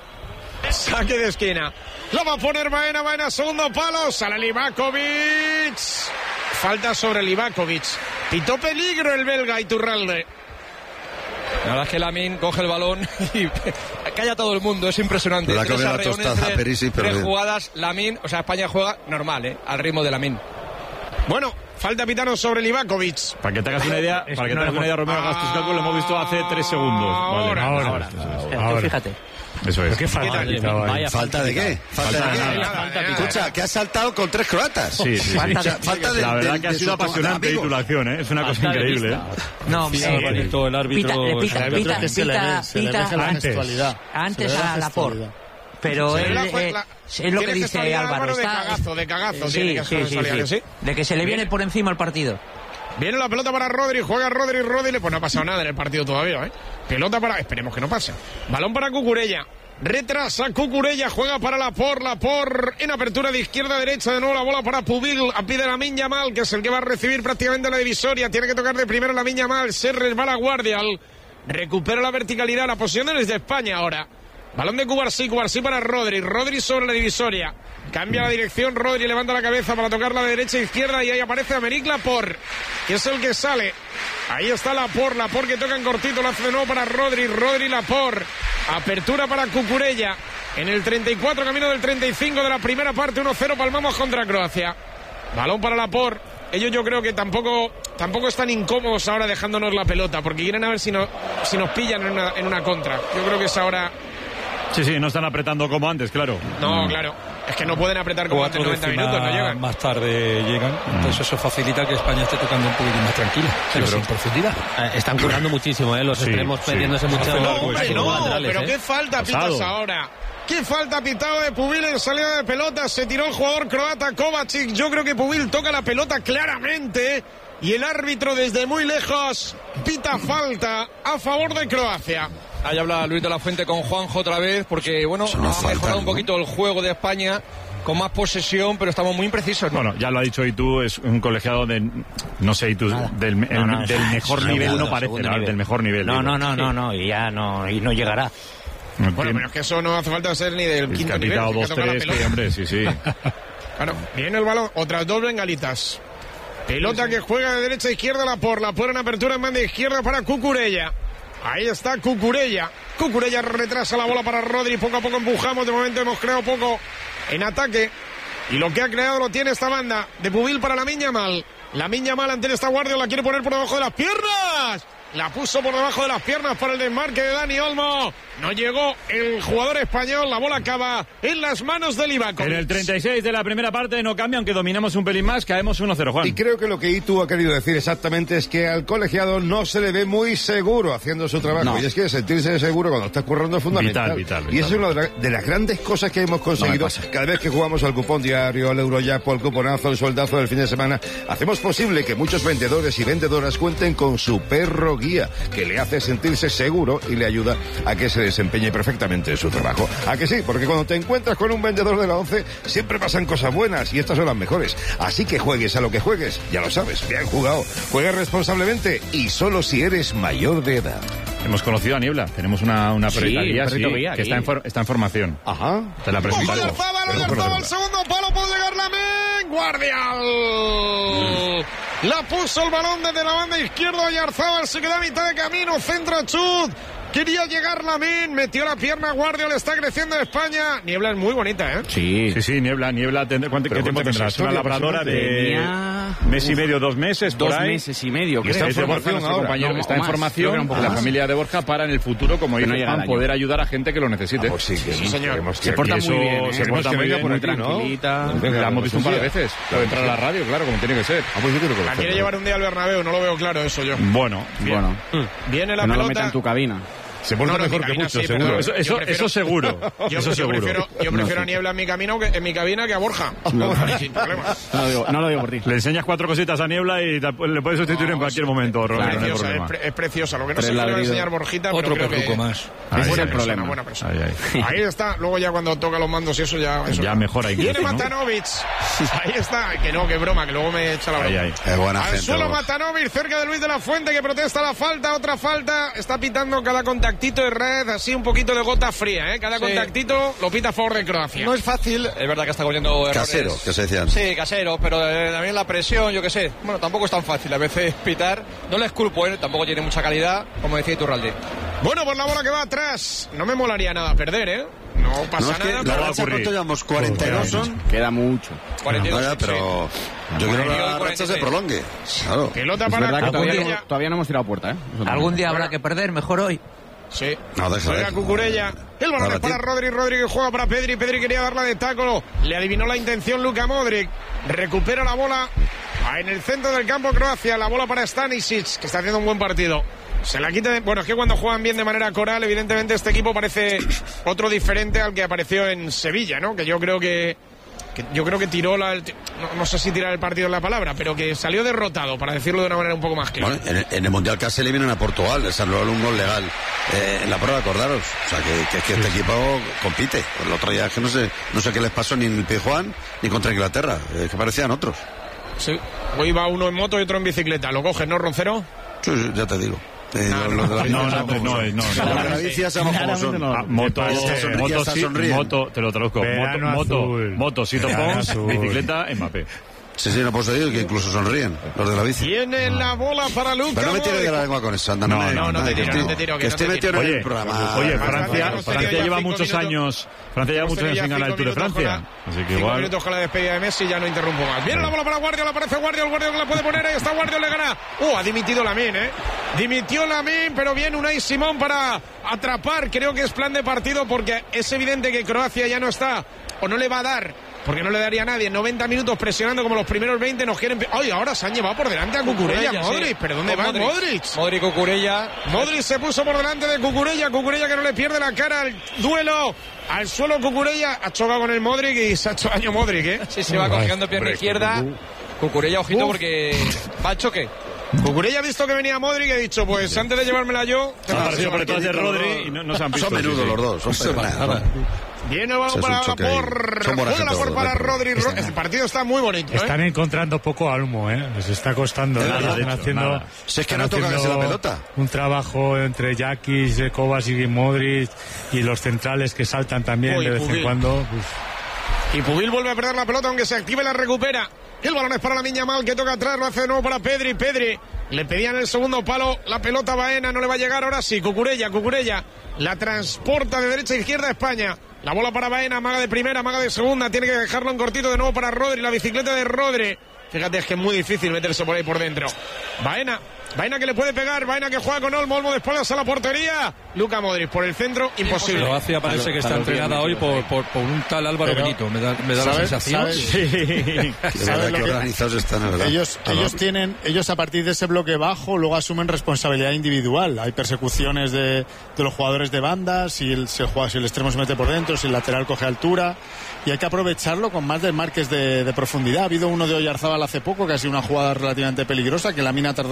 Speaker 5: Saque de esquina. Lo va a poner Baena, segundo palo. Sale Livakovic. Falta sobre Livakovic. Pitó peligro el belga Iturralde. La verdad es que Lamine coge el balón y calla a todo el mundo, es impresionante.
Speaker 6: La coge la tostada Perisic, pero
Speaker 5: tres jugadas, Lamine, o sea, España juega normal, al ritmo de Lamine. Bueno, falta pitano sobre Livakovic.
Speaker 2: Para que te hagas una idea, Romero, hagas tus cálculos, lo hemos visto hace 3 segundos.
Speaker 5: Ahora.
Speaker 7: Fíjate.
Speaker 2: Eso es.
Speaker 14: ¿Qué falta?
Speaker 6: ¿Falta de qué? Escucha, que ha saltado con 3 croatas.
Speaker 2: Sí.
Speaker 6: Falta de,
Speaker 2: la verdad que ha sido apasionante la titulación, ¿eh? Es una cosa increíble, ¿eh?
Speaker 7: No,
Speaker 13: el árbitro
Speaker 7: pita antes a Laporte. Pero es lo que dice Álvaro.
Speaker 5: De cagazo.
Speaker 7: Sí. De que se le viene por encima el partido.
Speaker 5: Viene la pelota para Rodri, juega Rodri, pues no ha pasado nada en el partido todavía, ¿eh? Pelota para... Esperemos que no pase. Balón para Cucurella. Retrasa Cucurella, juega para Laporte en apertura de izquierda a derecha, de nuevo la bola para Pubil, pide Lamine Yamal, que es el que va a recibir prácticamente la divisoria, tiene que tocar de primero Lamine Yamal, se resbala Guardial, recupera la verticalidad, la posición es de España ahora. Balón de Cubarsí para Rodri sobre la divisoria. Cambia la dirección, Rodri levanta la cabeza para tocarla de derecha a izquierda y ahí aparece Aymeric Laporte, que es el que sale. Ahí está Laporte que toca en cortito, lo hace de nuevo para Rodri Laporte. Apertura para Cucurella. En el 34, camino del 35 de la primera parte, 1-0, palmamos contra Croacia. Balón para Laporte. Ellos yo creo que tampoco están incómodos ahora dejándonos la pelota, porque quieren a ver si nos pillan en una contra. Yo creo que es ahora...
Speaker 2: Sí, no están apretando como antes, claro.
Speaker 5: No, claro. Es que no pueden apretar como antes 90 minutos, no llegan.
Speaker 8: Más tarde llegan, entonces eso facilita que España esté tocando un poquitín más tranquila, pero sin profundidad.
Speaker 10: Están curando muchísimo, los extremos perdiéndose mucho.
Speaker 5: Pero qué falta pitas ahora. ¿Qué falta pitado de Pubil en salida de pelota? Se tiró el jugador croata Kovacic. Yo creo que Pubil toca la pelota claramente y el árbitro desde muy lejos pita falta a favor de Croacia. Ahí habla Luis de la Fuente con Juanjo otra vez, porque bueno, ha mejorado un poquito el juego de España, con más posesión, pero estamos muy imprecisos, ¿no?
Speaker 2: Bueno, ya lo ha dicho Itu, es un colegiado de, no sé, Itu, del mejor nivel, no parece, del mejor nivel.
Speaker 7: No, y ya no llegará.
Speaker 5: Bueno, pero es que eso no hace falta ser ni del quinto nivel.
Speaker 2: Ha pitado 2-3, que hombre, sí.
Speaker 5: Claro, viene el balón, otras 2 bengalitas. Pelota que juega de derecha a izquierda Laporte en apertura en banda izquierda para Cucurella. Ahí está Cucurella retrasa la bola para Rodri, poco a poco empujamos, de momento hemos creado poco en ataque y lo que ha creado lo tiene esta banda de Pubil para Lamine Yamal ante esta guardia, la quiere poner por debajo de las piernas, la puso por debajo de las piernas para el desmarque de Dani Olmo, no llegó el jugador español, la bola acaba en las manos de Livakovic.
Speaker 2: En el 36 de la primera parte no cambia, aunque dominamos un pelín más, caemos 1-0, Juan.
Speaker 9: Y creo que lo que Itu ha querido decir exactamente es que al colegiado no se le ve muy seguro haciendo su trabajo, y es que sentirse seguro cuando estás currando es fundamental. Vital. Y eso es una de las grandes cosas que hemos conseguido cada vez que jugamos al cupón diario, al Eurojackpot, el cuponazo, el sueldazo del fin de semana. Hacemos posible que muchos vendedores y vendedoras cuenten con su perro guía, que le hace sentirse seguro y le ayuda a que se desempeñe perfectamente en su trabajo. ¿A que sí? Porque cuando te encuentras con un vendedor de la ONCE siempre pasan cosas buenas y estas son las mejores. Así que juegues a lo que juegues, ya lo sabes, bien jugado. Juegues responsablemente y solo si eres mayor de edad.
Speaker 2: Hemos conocido a Niebla, tenemos una perrita guía, que está en formación.
Speaker 9: Ajá.
Speaker 2: Te la presentamos.
Speaker 5: Oyarzabal, el segundo palo, puede llegar Lamine. Guardial. La puso el balón desde la banda izquierda. Oyarzabal se queda a mitad de camino. Centra Chut. Quería llegar Lamine, metió la pierna, Guardiola está creciendo en España. Niebla es muy bonita, ¿eh?
Speaker 2: Sí, Niebla. ¿Qué tiempo tendrás? Una labradora de mes y medio, 2 meses, por ahí.
Speaker 12: 2 meses y medio.
Speaker 2: Y está en formación, nuestro compañero, está en formación. La familia de Borja para en el futuro, como dice Juan, poder ayudar a gente que lo necesite.
Speaker 9: Pues sí, señor.
Speaker 2: Se porta muy bien, se porta muy bien, muy tranquilita. La hemos visto un par de veces. Puede entrar a la radio, claro, como tiene que ser.
Speaker 5: La quiere llevar un día al Bernabéu, no lo veo claro eso yo.
Speaker 2: Bueno.
Speaker 5: Viene la
Speaker 12: pelota.
Speaker 5: pelota.
Speaker 12: No lo meta en tu cabina.
Speaker 2: Se porta mejor que mucho, seguro. Eso seguro.
Speaker 5: Yo prefiero a Niebla en mi cabina que a Borja. Sin problema.
Speaker 12: No lo digo por ti.
Speaker 2: Le enseñas 4 cositas a Niebla y le puedes sustituir en cualquier momento, Romero.
Speaker 5: Es preciosa. Lo que no sé qué le va a enseñar Borjita,
Speaker 13: otro
Speaker 5: pero creo que
Speaker 13: más.
Speaker 12: Ese es el problema.
Speaker 5: Buena persona. Ahí está. Luego ya cuando toca los mandos y eso ya
Speaker 2: mejora.
Speaker 5: Viene Matanovic. Ahí está. Que broma, que luego me echa la broma.
Speaker 6: Es buena gente.
Speaker 5: Al suelo Matanovic, cerca de Luis de la Fuente, que protesta la falta. Otra falta. Está pitando cada contactito de red, así un poquito de gota fría, ¿eh? Cada contactito lo pita a favor de Croacia.
Speaker 4: No es fácil, es verdad que está cogiendo errores.
Speaker 6: Casero, que se decían.
Speaker 4: Sí, casero, pero también la presión, yo qué sé. Bueno, tampoco es tan fácil a veces pitar. No les culpo, tampoco tiene mucha calidad, como decía Iturralde.
Speaker 5: Bueno, pues la bola que va atrás. No me molaría nada perder, ¿eh? No pasa nada.
Speaker 6: La racha, ¿cuánto llevamos? 42 son.
Speaker 12: Queda mucho.
Speaker 6: 42, pero yo quiero que la racha se prolongue. Claro.
Speaker 5: Pelota para
Speaker 12: todavía no hemos tirado puerta, ¿eh?
Speaker 7: Algún día habrá que perder, mejor hoy.
Speaker 5: Sí.
Speaker 6: Juega
Speaker 5: Cucurella. El balón es para Rodri que juega para Pedri. Pedri quería darla de taco. Le adivinó la intención Luka Modric. Recupera la bola en el centro del campo Croacia. La bola para Stanisic, que está haciendo un buen partido. Se la quita Bueno, es que cuando juegan bien de manera coral, evidentemente este equipo parece otro diferente al que apareció en Sevilla, ¿no? Que yo creo que tiró no sé si tirar el partido es la palabra, pero que salió derrotado, para decirlo de una manera un poco más clara.
Speaker 6: Bueno, en el Mundial casi eliminan a Portugal, les anularon un gol legal en la prueba, acordaros. O sea, que este equipo compite. El otro día es que no sé qué les pasó ni en el Pizjuán ni contra Inglaterra, que parecían otros.
Speaker 5: Sí, hoy va uno en moto y otro en bicicleta. ¿Lo coges, no, Roncero?
Speaker 6: Sí, ya te digo.
Speaker 2: No.
Speaker 6: La bici sabemos cómo son.
Speaker 2: Moto, te lo traduzco. Moto, Sito Pons, bicicleta, Mbappé.
Speaker 6: Sí, no puedo decir que incluso sonríen los de la bici.
Speaker 5: Tiene la bola para Luka.
Speaker 6: Pero no me tires de la lengua con eso, anda.
Speaker 5: No te tiro.
Speaker 6: Que estoy metido en el programa.
Speaker 2: Oye, Francia lleva muchos años sin ganar el Tour de Francia. Así que igual. 5 minutos
Speaker 5: con la despedida de Messi, ya no interrumpo más. Viene la bola para Guardiola, aparece Guardiola la puede poner, ahí está Guardiola, le gana. Ha dimitido Lamine, Dimitió Lamine, pero viene Unai Simón para atrapar. Creo que es plan de partido porque es evidente que Croacia ya no está, o no le va a dar. Porque no le daría a nadie. 90 minutos presionando como los primeros 20 nos quieren... ¡Ay, ahora se han llevado por delante a Cucurella, Modric! Sí. ¿Pero dónde va Modric?
Speaker 4: Cucurella.
Speaker 5: Modric se puso por delante de Cucurella. Cucurella que no le pierde la cara al duelo. Al suelo Cucurella. Ha chocado con el Modric y se ha hecho daño Modric, ¿eh?
Speaker 4: Sí, se va cogiendo pierna izquierda. Cucurella, ojito, porque va al choque.
Speaker 5: Cucurella ha visto que venía Modric y ha dicho, pues antes de llevármela yo...
Speaker 2: Han aparecido por detrás de Rodri y no se han visto.
Speaker 6: Son menudos los dos.
Speaker 5: Viene el balón para Rodri. El partido está muy bonito.
Speaker 14: Están encontrando poco almo, les está costando.
Speaker 6: Si es que no toca casi la pelota.
Speaker 14: Un trabajo entre Jakic, Kovacic y Modric y los centrales que saltan también de vez en cuando.
Speaker 5: Y Pubil vuelve a perder la pelota, aunque se active y la recupera. El balón es para Lamine Yamal, que toca atrás, lo hace de nuevo para Pedri. Le pedían el segundo palo, la pelota Baena, no le va a llegar, ahora sí. Cucurella, la transporta de derecha a izquierda a España. La bola para Baena, maga de primera, maga de segunda, tiene que dejarlo en cortito de nuevo para Rodri, la bicicleta de Rodri. Fíjate, es que es muy difícil meterse por ahí por dentro. Baena que le puede pegar, Baena que juega con Olmo de espaldas a la portería. Luka Modric por el centro, imposible.
Speaker 8: Croacia parece que está entrenada hoy por un tal Álvaro Benito, me da la sensación.
Speaker 6: Sí. ¿Sabes que organizados están, ¿verdad?
Speaker 13: Ellos a partir de ese bloque bajo luego asumen responsabilidad individual. Hay persecuciones de los jugadores de banda, si el extremo se mete por dentro, si el lateral coge altura, y hay que aprovecharlo con más desmarques de profundidad. Ha habido uno de Oyarzabal hace poco, que ha sido una jugada relativamente peligrosa, que Lamine tarda en arrancar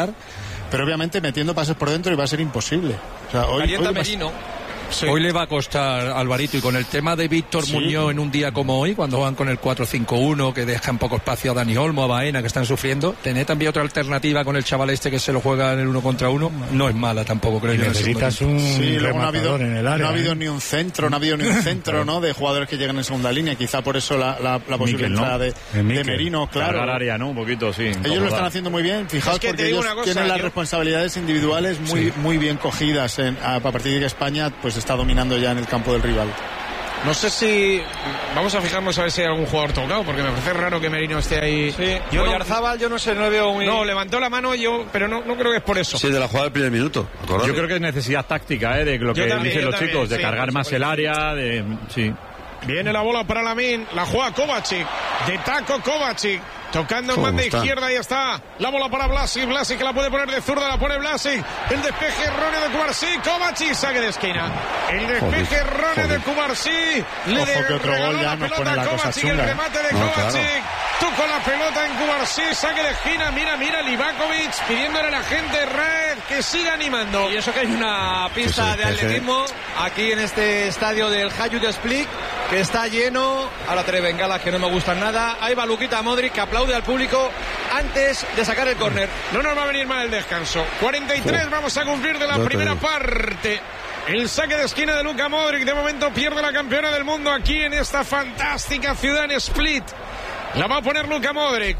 Speaker 13: sacar, pero obviamente metiendo pases por dentro y va a ser imposible. O sea, hoy
Speaker 4: Merino.
Speaker 8: Sí. Hoy le va a costar Alvarito, y con el tema de Víctor Muñoz en un día como hoy, cuando van con el 4-5-1, que dejan poco espacio a Dani Olmo, a Baena, que están sufriendo, tener también otra alternativa con el chaval este que se lo juega en el 1 contra 1, no es mala tampoco, creo.
Speaker 14: Necesitas un rematador en el área.
Speaker 13: No ha habido ni un centro, ¿no? De jugadores que llegan en segunda línea, quizá por eso la posible entrada de Merino, claro.
Speaker 2: Cargar área, ¿no? Un poquito, sí.
Speaker 13: Ellos lo están haciendo muy bien, fijaos, porque ellos tienen las responsabilidades individuales muy bien cogidas a partir de que España pues está dominando ya en el campo del rival.
Speaker 5: No sé si vamos a fijarnos a ver si hay algún jugador tocado, porque me parece raro que Merino esté ahí.
Speaker 4: Sí. Oyarzábal, yo no sé, no le veo muy...
Speaker 5: No, levantó la mano pero no creo que es por eso.
Speaker 6: Sí, de la jugada del primer minuto. Acordate.
Speaker 2: Yo creo que es necesidad táctica, de lo que dicen los chicos, de cargar más el área, sí.
Speaker 5: Viene la bola para Lamine, la juega Kovacic, de taco Kovacic, tocando en banda izquierda, ahí está, la bola para Blasic que la puede poner de zurda, la pone Blasic, el despeje erróneo de Cubarsí, Kovacic, saque de esquina, el despeje erróneo de Cubarsí, le regaló la pelota a Kovacic, el remate de Kovacic, tocó la pelota en Cubarsí, saque de esquina, mira Livakovic pidiéndole a la gente red que siga animando.
Speaker 4: Y eso que hay una pista de atletismo aquí en este estadio del Hajduk Split, que está lleno. Ahora tres bengalas que no me gustan nada. Ahí va Luka Modric, que aplaude al público antes de sacar el córner.
Speaker 5: No nos va a venir mal el descanso. 43 vamos a cumplir de la primera parte. El saque de esquina de Luka Modric. De momento pierde la campeona del mundo aquí en esta fantástica ciudad en Split. La va a poner Luka Modric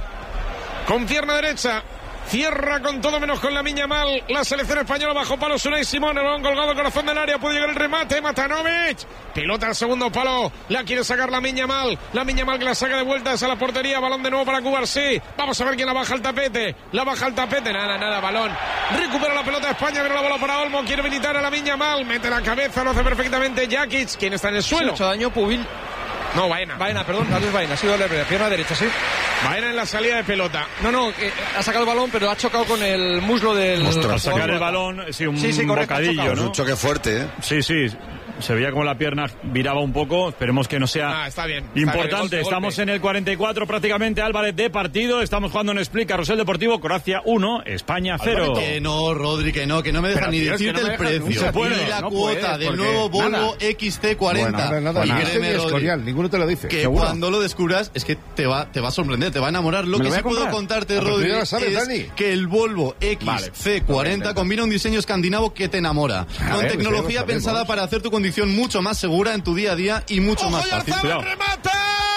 Speaker 5: con pierna derecha. Cierra con todo menos con Lamine Yamal. La selección española bajo palo. Unai Simón, el balón colgado al corazón del área. Puede llegar el remate. Matanovic. Pelota al segundo palo. La quiere sacar Lamine Yamal. Lamine Yamal que la saca de vueltas a la portería. Balón de nuevo para Cubarsí. Vamos a ver quién la baja al tapete. La baja al tapete. Nada. Balón. Recupera la pelota España. Viene la bola para Olmo. Quiere habilitar a Lamine Yamal. Mete la cabeza. Lo hace perfectamente Jakic. ¿Quién está en el suelo?
Speaker 4: Mucho daño, Pubil.
Speaker 5: No, Baena,
Speaker 4: perdón, no es Baena, ha sido la pierna derecha, sí.
Speaker 5: Baena en la salida de pelota.
Speaker 4: No, ha sacado el balón, pero ha chocado con el muslo del...
Speaker 2: Al sacar el balón, un bocadillo, ¿no?
Speaker 6: Un choque fuerte,
Speaker 2: Sí. Se veía como la pierna viraba un poco. Esperemos que no sea
Speaker 5: está bien.
Speaker 2: Importante. Estamos en el 44 prácticamente, Álvarez, de partido. Estamos jugando en Split, Carrusel Deportivo. Croacia 1, España 0.
Speaker 16: Que no, Rodri, que no me dejan ni decirte el precio.
Speaker 2: Se puede,
Speaker 16: y la cuota del nuevo Volvo XC40.
Speaker 9: Nada.
Speaker 16: Y créeme, Rodri,
Speaker 9: ninguno te lo dice.
Speaker 16: Que
Speaker 9: ¿seguro?
Speaker 16: cuando lo descubras es que te va a sorprender, te va a enamorar. Lo que sí puedo contarte, Rodri, es que el Volvo XC40 combina un diseño escandinavo que te enamora. Con tecnología pensada para hacer tu condición mucho más segura en tu día a día y mucho más fácil.
Speaker 5: ¡Remata!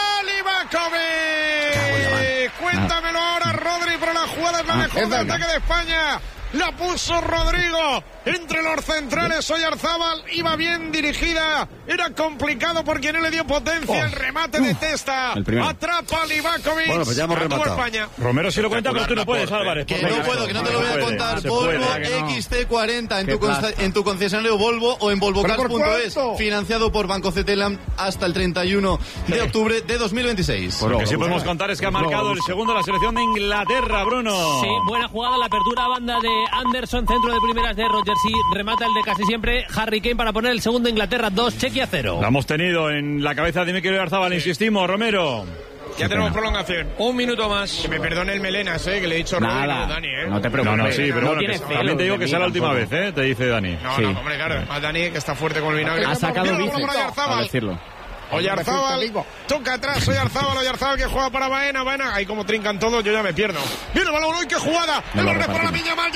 Speaker 5: ¡Livakovic! Cuéntamelo ahora, Rodri, pero la jugada es la mejor del ataque de España. La puso Rodrigo entre los centrales. Oyarzábal iba bien dirigida. Era complicado porque no le dio potencia. El remate de Testa. Atrapa a Livakovic.
Speaker 6: Bueno, pues ya hemos rematado.
Speaker 5: España.
Speaker 2: Romero sí lo cuenta, pero tú no puedes, Álvarez.
Speaker 16: Que no puedo, que no te lo voy a contar. Volvo XC40 en tu concesionario Volvo o en volvocars.es. Financiado por Banco CTLM hasta el 31 de octubre de 2026.
Speaker 2: Lo que sí podemos contar es que ha marcado el segundo la selección de Inglaterra, Bruno.
Speaker 10: Sí, buena jugada, la apertura a banda de Anderson, centro de primeras de Rodgers y remata el de casi siempre Harry Kane para poner el segundo. Inglaterra 2, Chequia 0.
Speaker 2: Lo hemos tenido en la cabeza de Mikel Oyarzabal, insistimos, Romero.
Speaker 5: Ya tenemos prolongación.
Speaker 4: Un minuto más.
Speaker 5: Que me perdone el Melenas, que le he dicho
Speaker 12: Nada,
Speaker 5: Dani,
Speaker 12: no te preocupes.
Speaker 2: No, sí, pero bueno, también te digo que sea la última vez, te dice Dani.
Speaker 5: No, hombre, claro. A Dani, que está fuerte con el vinagre.
Speaker 12: Ha sacado bíceps, a decirlo.
Speaker 5: Oyarzábal, toca atrás Oyarzábal que juega para Baena, ahí como trincan todos, yo ya me pierdo. Viene el balón, ¡uy, qué jugada! El balón para Lamine Yamal,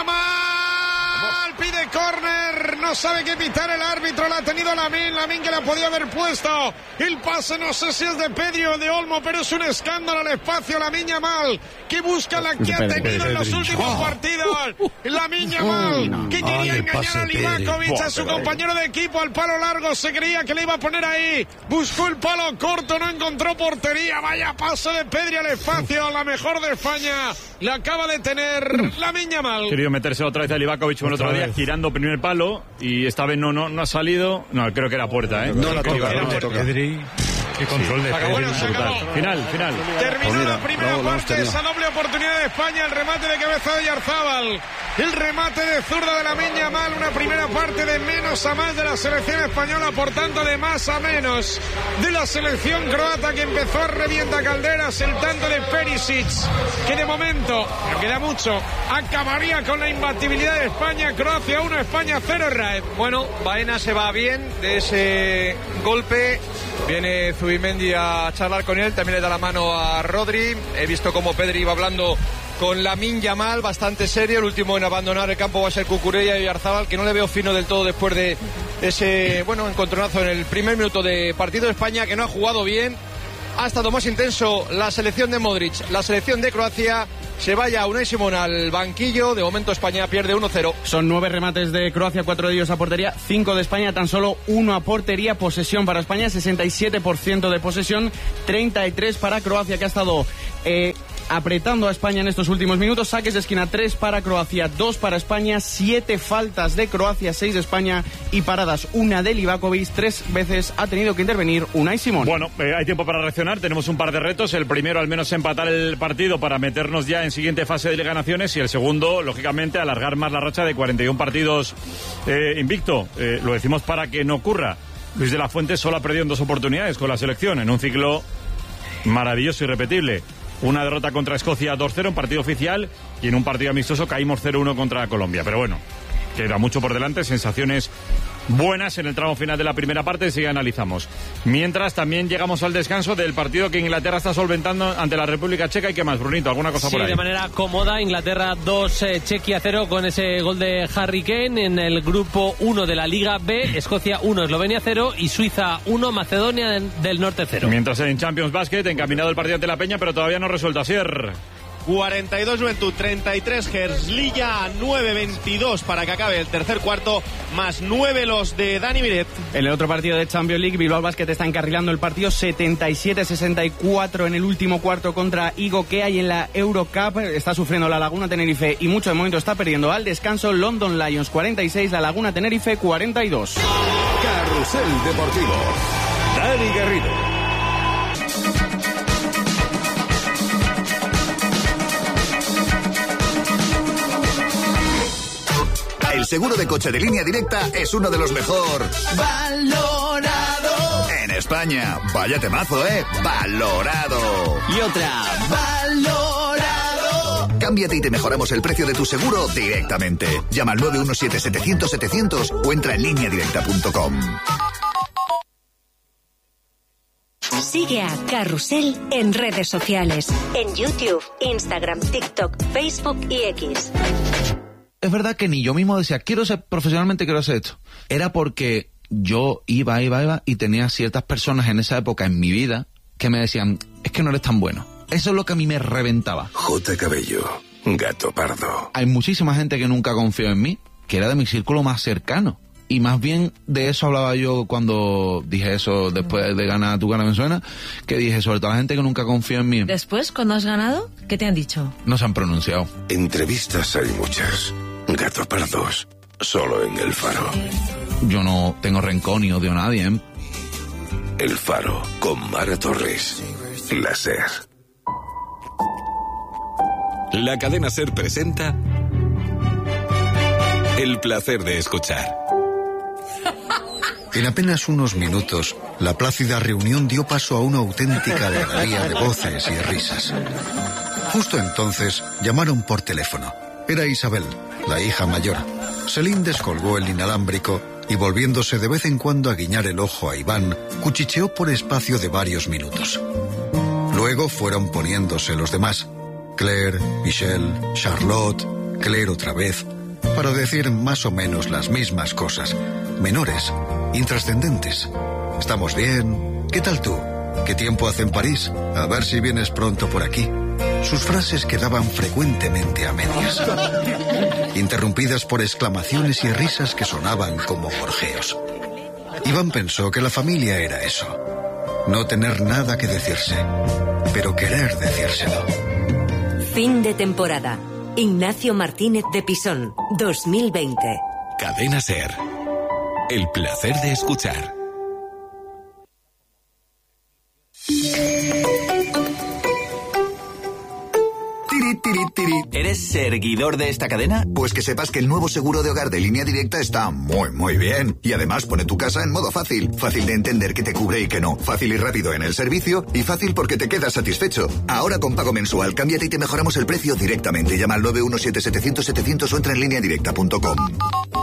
Speaker 5: pide córner, no sabe qué pitar el árbitro, la ha tenido Lamine que la podía haber puesto. El pase no sé si es de Pedri o de Olmo, pero es un escándalo al espacio. Lamine Yamal, que busca la que ha tenido en los últimos partidos. Lamine Yamal, que quería engañar a Livakovic, a su compañero de equipo, al palo largo, se creía que le iba a poner ahí. Buscó el palo corto, no encontró portería. Vaya pase de Pedri al espacio, la mejor de España. La acaba de tener Lamine Yamal.
Speaker 2: Quería meterse otra vez a Livakovic el otro día, girando primer palo, y esta vez no ha salido. No, creo que era puerta,
Speaker 6: No la toca.
Speaker 14: Qué control de Pedri.
Speaker 5: Bueno, se acabó.
Speaker 2: Final.
Speaker 5: Terminó la primera parte, esa doble oportunidad de España, el remate de cabeza de Oyarzábal, el remate de zurda de Lamine Yamal, una primera parte de menos a más de la selección española, por tanto de más a menos de la selección croata, que empezó a revienta calderas. El tanto de Perisic, que de momento, no queda mucho, acabaría con la imbatibilidad de España. Croacia 1, España 0, Raed.
Speaker 4: Bueno, Baena se va bien de ese golpe. Viene Zubimendi a charlar con él, también le da la mano a Rodri. He visto cómo Pedri iba hablando con Lamine Yamal, bastante serio. El último en abandonar el campo va a ser Cucurella y Oyarzábal, que no le veo fino del todo después de ese, encontronazo en el primer minuto de partido de España, que no ha jugado bien. Ha estado más intenso la selección de Modric, la selección de Croacia. Se vaya Unai Simón al banquillo. De momento España pierde 1-0.
Speaker 12: Son 9 remates de Croacia, 4 de ellos a portería, 5 de España, tan solo 1 a portería. Posesión para España, 67% de posesión, 33 para Croacia, que ha estado apretando a España en estos últimos minutos. Saques de esquina, 3 para Croacia, 2 para España, 7 faltas de Croacia, 6 de España y paradas, 1 de Livakovic. 3 veces ha tenido que intervenir Unai Simón.
Speaker 2: Bueno, hay tiempo para reaccionar. Tenemos un par de retos. El primero, al menos empatar el partido para meternos ya en siguiente fase de Liga de Naciones, y el segundo, lógicamente, alargar más la racha de 41 partidos invicto. Lo decimos para que no ocurra. Luis de la Fuente solo ha perdido en 2 oportunidades con la selección, en un ciclo maravilloso y irrepetible. Una derrota contra Escocia 2-0 en partido oficial, y en un partido amistoso caímos 0-1 contra Colombia. Pero bueno, queda mucho por delante, sensaciones buenas en el tramo final de la primera parte, y analizamos. Mientras, también llegamos al descanso del partido que Inglaterra está solventando ante la República Checa. ¿Y qué más, Brunito? ¿Alguna cosa por ahí?
Speaker 10: Sí, de manera cómoda. Inglaterra 2, Chequia 0, con ese gol de Harry Kane. En el grupo 1 de la Liga B, Escocia 1, Eslovenia 0 y Suiza 1, Macedonia del Norte 0.
Speaker 2: Mientras en Champions Basket, encaminado el partido ante la Peña, pero todavía no resuelto. Asier.
Speaker 11: 42 Juventud, 33 Herzliya, 9-22 para que acabe el tercer cuarto, más 9 los de Dani Miret.
Speaker 12: En el otro partido de Champions League, Bilbao Basket está encarrilando el partido 77-64 en el último cuarto contra Igokea, y en la Eurocup está sufriendo la Laguna Tenerife y mucho de momento está perdiendo. Al descanso, London Lions 46, la Laguna Tenerife 42.
Speaker 17: Carrusel Deportivo. Dani Garrido. El seguro de coche de Línea Directa es uno de los mejor valorado en España. Vaya temazo, valorado.
Speaker 12: Y otra,
Speaker 17: valorado. Cámbiate y te mejoramos el precio de tu seguro directamente. Llama al 917-700-700 o entra en lineadirecta.com.
Speaker 18: Sigue a Carrusel en redes sociales, en YouTube, Instagram, TikTok, Facebook y X.
Speaker 19: Es verdad que ni yo mismo decía, quiero ser esto. Era porque yo iba y tenía ciertas personas en esa época en mi vida que me decían, es que no eres tan bueno. Eso es lo que a mí me reventaba.
Speaker 17: J. Cabello, Gato Pardo.
Speaker 19: Hay muchísima gente que nunca confió en mí, que era de mi círculo más cercano. Y más bien de eso hablaba yo cuando dije eso después de ganar Tu Cara Me Suena, que dije sobre todo la gente que nunca confió en mí.
Speaker 20: Después, cuando has ganado, ¿qué te han dicho?
Speaker 19: No se han pronunciado.
Speaker 17: Entrevistas hay muchas. Gato Pardos, solo en El Faro.
Speaker 19: Yo no tengo rencor ni odio a nadie, ¿eh?
Speaker 17: El Faro, con Mara Torres. La SER. La cadena SER presenta El placer de escuchar.
Speaker 21: En apenas unos minutos, la plácida reunión dio paso a una auténtica algarabía de voces y risas. Justo entonces, llamaron por teléfono. Era Isabel, la hija mayor. Selín descolgó el inalámbrico y, volviéndose de vez en cuando a guiñar el ojo a Iván, cuchicheó por espacio de varios minutos. Luego fueron poniéndose los demás. Claire, Michelle, Charlotte, Claire otra vez, para decir más o menos las mismas cosas, menores, intrascendentes. ¿Estamos bien? ¿Qué tal tú? ¿Qué tiempo hace en París? A ver si vienes pronto por aquí. Sus frases quedaban frecuentemente a medias, interrumpidas por exclamaciones y risas que sonaban como gorjeos. Iván pensó que la familia era eso: no tener nada que decirse, pero querer decírselo.
Speaker 18: Fin de temporada. Ignacio Martínez de Pisón, 2020.
Speaker 17: Cadena SER. El placer de escuchar. ¿Eres seguidor de esta cadena? Pues que sepas que el nuevo seguro de hogar de Línea Directa está muy bien. Y además pone tu casa en modo fácil. Fácil de entender qué te cubre y qué no. Fácil y rápido en el servicio. Y fácil porque te quedas satisfecho. Ahora con pago mensual, cámbiate y te mejoramos el precio directamente. Llama al 917-700-700 o entra en lineadirecta.com.